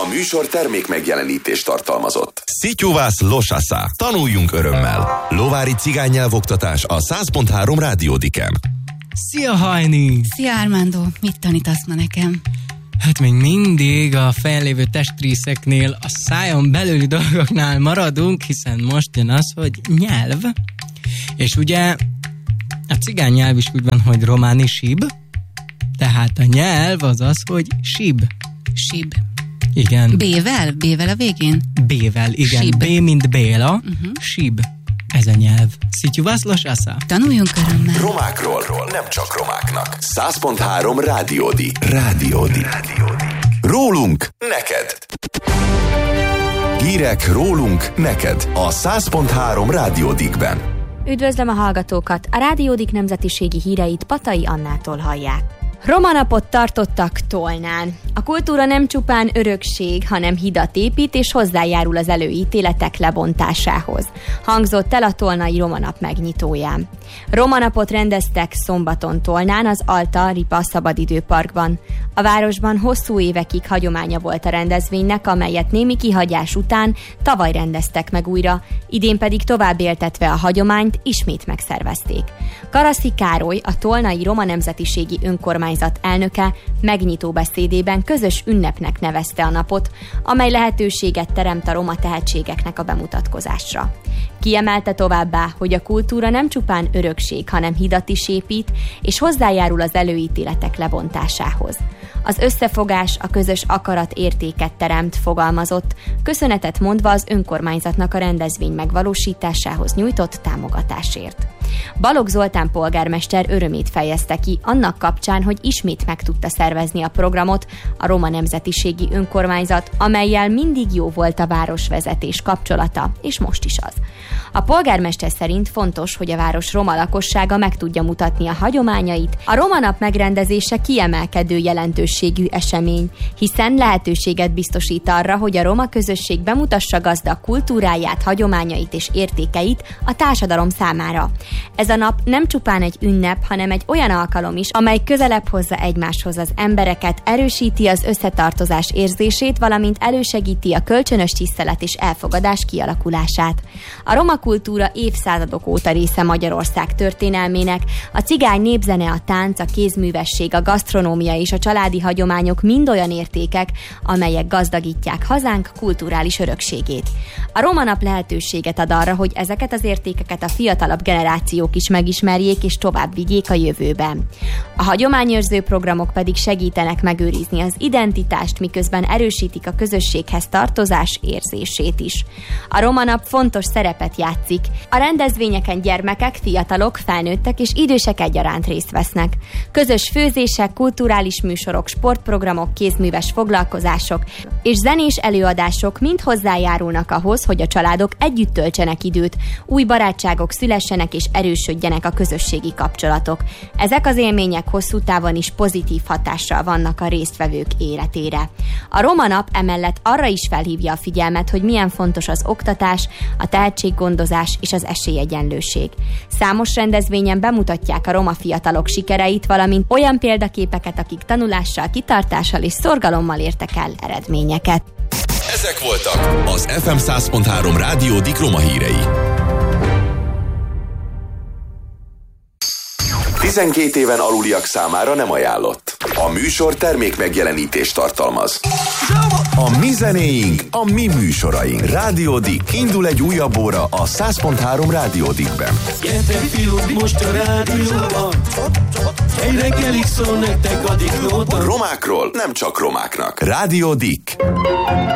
A műsor termék megjelenítést tartalmazott. Szityuvász losasza. Tanuljunk örömmel. Lovári cigánynyelvoktatás a 100.3 Rádiódiken. Szia, Hajni! Szia, Armando! Mit tanítasz ma nekem? Hát még mindig a fennlévő testrészeknél, a szájon belüli dolgoknál maradunk, hiszen most jön az, hogy nyelv. És ugye a cigány nyelv is úgy van, hogy románi sib, tehát a nyelv az az, hogy sib. Sib. Igen. B-vel? B-vel a végén? B-vel, igen. Sib. B, mint Béla. Sib. Ez a nyelv. Szityuvász losasza. Tanuljunk örömmel. Romákról, nem csak romáknak. 100.3 Rádiódi. Rólunk neked. Hírek rólunk neked a 100.3 Rádiódikben. Üdvözlöm a hallgatókat! A Rádiódik nemzetiségi híreit Patai Annától hallják. Roma napot tartottak Tolnán. A kultúra nem csupán örökség, hanem hidat épít és hozzájárul az előítéletek lebontásához. Hangzott el a tolnai Roma nap megnyitóján. Roma napot rendeztek szombaton Tolnán, az Alta Ripa Szabadidőparkban. A városban hosszú évekig hagyománya volt a rendezvénynek, amelyet némi kihagyás után tavaly rendeztek meg újra, idén pedig tovább éltetve a hagyományt ismét megszervezték. Karaszi Károly, a tolnai Roma nemzetiségi önkormányzat elnöke megnyitó beszédében közös ünnepnek nevezte a napot, amely lehetőséget teremt a roma tehetségeknek a bemutatkozásra. Kiemelte továbbá, hogy a kultúra nem csupán örökség, hanem hidat is épít, és hozzájárul az előítéletek lebontásához. Az összefogás, a közös akarat értéket teremt, fogalmazott, köszönetet mondva az önkormányzatnak a rendezvény megvalósításához nyújtott támogatásért. Balogh Zoltán polgármester örömét fejezte ki annak kapcsán, hogy ismét meg tudta szervezni a programot a Roma Nemzetiségi Önkormányzat, amellyel mindig jó volt a városvezetés kapcsolata, és most is az. A polgármester szerint fontos, hogy a város roma lakossága meg tudja mutatni a hagyományait. A Roma nap megrendezése kiemelkedő jelentőségű esemény, hiszen lehetőséget biztosít arra, hogy a roma közösség bemutassa gazdag kultúráját, hagyományait és értékeit a társadalom számára. Ez a nap nem csupán egy ünnep, hanem egy olyan alkalom is, amely közelebb hozza egymáshoz az embereket, erősíti az összetartozás érzését, valamint elősegíti a kölcsönös tisztelet és elfogadás kialakulását. A roma kultúra évszázadok óta része Magyarország történelmének, a cigány népzene, a tánc, a kézművesség, a gasztronómia és a családi hagyományok mind olyan értékek, amelyek gazdagítják hazánk kulturális örökségét. A Roma nap lehetőséget ad arra, hogy ezeket az értékeket a fiatalabb generációk is megismerjék és tovább vigyék a jövőben. A hagyományőrző programok pedig segítenek megőrizni az identitást, miközben erősítik a közösséghez tartozás érzését is. A Roma nap fontos szerepet játszik. A rendezvényeken gyermekek, fiatalok, felnőttek és idősek egyaránt részt vesznek. Közös főzések, kulturális műsorok, sportprogramok, kézműves foglalkozások és zenés előadások mind hozzájárulnak ahhoz, hogy a családok együtt töltsenek időt, új barátságok szülessenek és erősödjenek a közösségi kapcsolatok. Ezek az élmények hosszú távon is pozitív hatással vannak a résztvevők életére. A Roma nap emellett arra is felhívja a figyelmet, hogy milyen fontos az oktatás, a tehetséggondozás és az esélyegyenlőség. Számos rendezvényen bemutatják a roma fiatalok sikereit, valamint olyan példaképeket, akik tanulással, kitartással és szorgalommal értek el eredményeket. Ezek voltak az FM 100.3 Rádiódik Roma hírei. 12 éven aluliak számára nem ajánlott. A műsor termék megjelenítést tartalmaz. A mi zenéink, a mi műsoraink. Rádiódik. Indul egy újabb óra a 100.3 Rádiódikben. Gyertek fiúk, most a rádióban. Egy reggelig szól nektek a diklóban. Romákról nem csak romáknak. Rádiódik.